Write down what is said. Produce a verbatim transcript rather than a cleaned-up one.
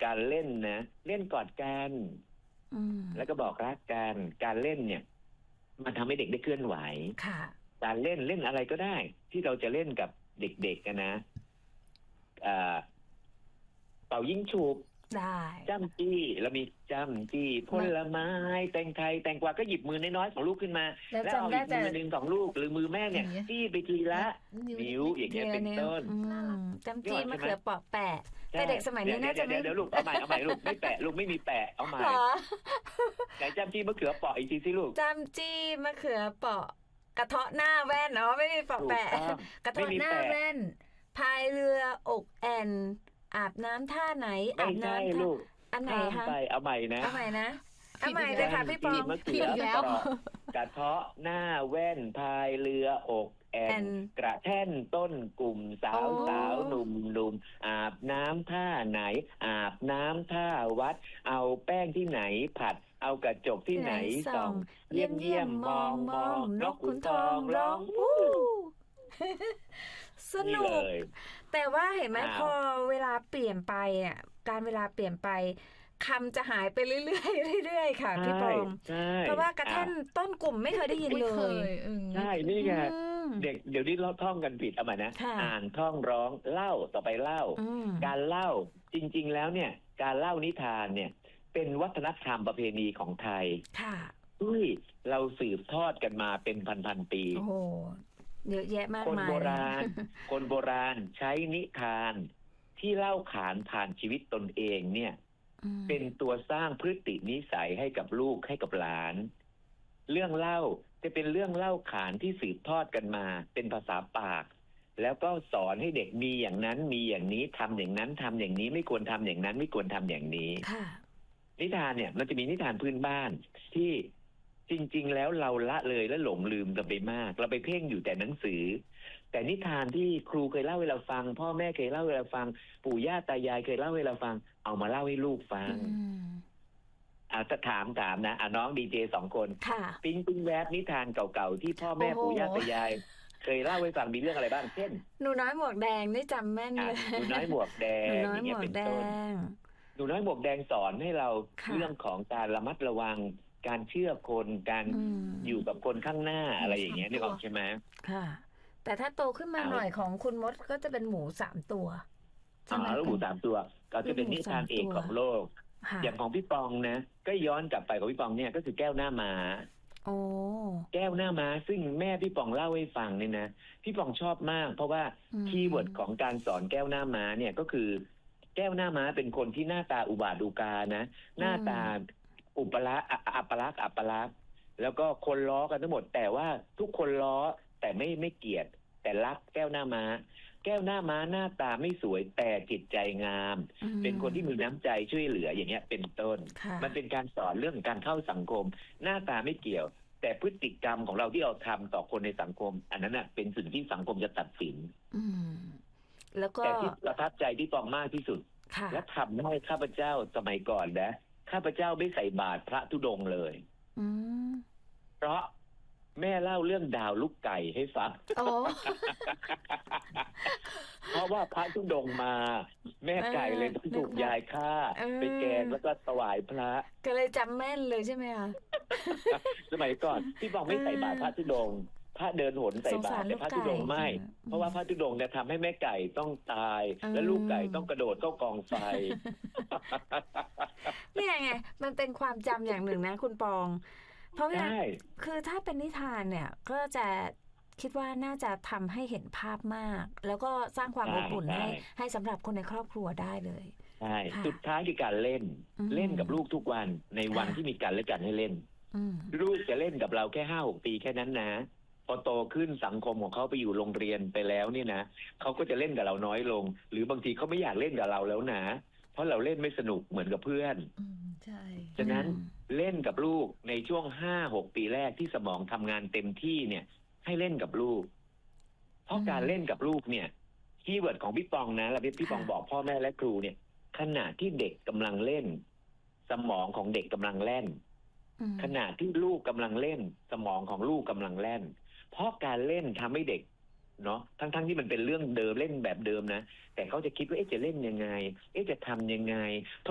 การเล่นนะเล่นกอดกันแล้วก็บอกรักกันการเล่นเนี่ยมันทำให้เด็กได้เคลื่อนไหวค่ะการเล่นเล่นอะไรก็ได้ที่เราจะเล่นกับเด็กๆกันนะเป่ายิงฉุบได้จ้ำจี้แล้วมีจ้ำจี้ผลไม้แตงไทยแตงกวาก็หยิบมือน้อยๆของลูกขึ้นมาแล้วเอาอีกมือหนึ่งของลูกหรือมือแม่เนี่ยจี้ไปทีละนิ้วอย่างเงี้ยเป็นต้นจ้ำจี้มะเขือเปาะแปะแต่เด็กสมัยนี้น่าจะไม่เดี๋ยวลูกเอาใหม่เอาใหม่ลูกไม่แปะลูกไม่มีแปะเอาใหม่ไหนจ้ำจี้มะเขือเปาะอีกทีสิลูกจ้ำจี้มะเขือเปาะกระเทาะหน้าแว่นเนาะไม่มีเปาะแปะกระเทาะหน้าแว่นพายเรืออกแอนอาบน้ำท่าไหนอาบน้ำลูกอันไหนคะเอาใหม่นะเอาใหม่นะเอาใหม่เลยค่ะพี่ปองผิดแล้วกระเทาะหน้าแว่นพายเรืออกแอนกระแท่นต้นกลุ่มสาวสาวหนุ่มหนุ่มอาบน้ำท่าไหนอาบน้ำท่าวัดเอาแป้งที่ไหนผัดเอากระจกที่ไหนส่องเยี่ยมเยี่ยมมองมองนกขุนทองร้องวู้สนุกแต่ว่าเห็นไหมพอเวลาเปลี่ยนไปอ่ะการเวลาเปลี่ยนไปคำจะหายไปเรื่อยๆเรื่อยๆค่ะพี่ปองเพราะว่ากระทั่งต้นกลุ่มไม่เคยได้ยินเลยใช่นี่ไงเด็กเดี๋ยวนี้เราท่องกันผิดเอาใหม่นะอ่านท่องร้องเล่าต่อไปเล่าการเล่าจริงๆแล้วเนี่ยการเล่านิทานเนี่ยเป็นวัฒนธรรมประเพณีของไทยที่เราสืบทอดกันมาเป็นพันๆปีโอ้เยอะแยะมากมายคนโบราณคนโบราณใช้นิทานที่เล่าขานผ่านชีวิตตนเองเนี่ยเป็นตัวสร้างพฤตินิสัยให้กับลูกให้กับหลานเรื่องเล่าจะเป็นเรื่องเล่าขานที่สืบทอดกันมาเป็นภาษาปากแล้วก็สอนให้เด็กมีอย่างนั้นมีอย่างนี้ทำอย่างนั้นทำอย่างนี้ไม่ควรทำอย่างนั้นไม่ควรทำอย่างนี้นิทานเนี่ยมันจะมีนิทานพื้นบ้านที่จริงๆแล้วเราละเลยและหลงลืมกันไปมากเราไปเพ่งอยู่แต่หนังสือแต่นิทานที่ครูเคยเล่าให้เราฟังพ่อแม่เคยเล่าให้เราฟังปู่ย่าตายายเคยเล่าให้เราฟังเอามาเล่าให้ลูกฟังอ่าจะถามถามนะอ่าน้องดีเจสองคนปิ๊งปิ๊งแวบนิทานเก่าๆที่พ่อแม่ปู่ย่าตายายเคยเล่าให้ฟังมีเรื่องอะไรบ้างเช่นหนูน้อยหมวกแดงนี่จำแม่นเลยหนูน้อยหมวกแดงอย่างเงี้ยเป็นต้นหนูน้อยหมวกแดงสอนให้เราเรื่องของการระมัดระวังการเชื่อคนการอยู่กับคนข้างหน้าอะไรอย่างเงี้ยนึกออกใช่ไหมค่ะแต่ถ้าโตขึ้นมาหน่อยของคุณมดก็จะเป็นหมูสามตัวอ๋อแล้วหมูสามตัวก็จะเป็นนิทานเอกของโลกอย่างของพี่ปองนะก็ย้อนกลับไปของพี่ปองเนี่ยก็คือแก้วหน้าม้าโอ้แก้วหน้าม้าซึ่งแม่พี่ปองเล่าให้ฟังเนี่ยนะพี่ปองชอบมากเพราะว่าคีย์เวิร์ดของการสอนแก้วหน้าม้าเนี่ยก็คือแก้วหน้าม้าเป็นคนที่หน้าตาอุบาทอุกานะหน้าตาอุปละอัปลักษณ์อัปลักษณ์แล้วก็คนล้อกันทั้งหมดแต่ว่าทุกคนล้อแต่ไม่ไม่เกลียดแต่รักแก้วหน้าม้าแก้วหน้าม้าหน้าตาไม่สวยแต่จิตใจงามเป็นคนที่มีน้ำใจช่วยเหลืออย่างเงี้ยเป็นต้นมันเป็นการสอนเรื่องการเข้าสังคมหน้าตาไม่เกี่ยวแต่พฤติกรรมของเราที่เราทำต่อคนในสังคมอันนั้นน่ะเป็นสิ่งที่สังคมจะตัดสินแล้วก็แต่ที่ประทับใจที่ปองมากที่สุดและทำให้ข้าพเจ้าสมัยก่อนนะข้าพเจ้าไม่ใส่บาตรพระธุดงค์เลยเพราะแม่เล่าเรื่องดาวลูกไก่ให้ฟังเพราะว่าพระธุดงค์มาแม่ไก่เลยต้องถูกยายฆ่าไปแกงแล้วก็ถวายพระก็เลยจำแม่นเลยใช่ไหมคะสมัยก่อนพี่บอกไม่ใส่บาตรพระธุดงค์พระเดินหนใส่บาตรแต่พระธุดงค์ไม่เพราะว่าพระธุดงค์เนี่ยทำให้แม่ไก่ต้องตายและลูกไก่ต้องกระโดดเข้ากองไฟนี่ไงมันเป็นความจำอย่างหนึ่งนะคุณปองเพราะว่าคือถ้าเป็นนิทานเนี่ยก็จะคิดว่าน่าจะทำให้เห็นภาพมากแล้วก็สร้างความอบอุ่นให้ให้สำหรับคนในครอบครัวได้เลยใช่สุดท้ายคือการเล่นเล่นกับลูกทุกวันในวันที่มีการเล่นกันให้เล่นลูกจะเล่นกับเราแค่ห้าหกปีแค่นั้นนะพอโตขึ้นสังคมของเขาไปอยู่โรงเรียนไปแล้วเนี่ยนะเขาก็จะเล่นกับเราน้อยลงหรือบางทีเขาไม่อยากเล่นกับเราแล้วนะเพราะเราเล่นไม่สนุกเหมือนกับเพื่อนใช่ฉะนั้นเล่นกับลูกในช่วงห้าหกปีแรกที่สมองทำงานเต็มที่เนี่ยให้เล่นกับลูกเพราะการเล่นกับลูกเนี่ยคีย์เวิร์ดของพี่ปองนะแล้วพี่ปองบอกพ่อแม่และครูเนี่ยขณะที่เด็กกำลังเล่นสมองของเด็กกำลังแล่นขณะที่ลูกกำลังเล่นสมองของลูกกำลังแล่นเพราะการเล่นทำให้เด็กเนาะทั้งๆที่มันเป็นเรื่องเดิมเล่นแบบเดิมนะแต่เขาจะคิดว่าเอ๊ะจะเล่นยังไงเอ๊ะจะทำยังไง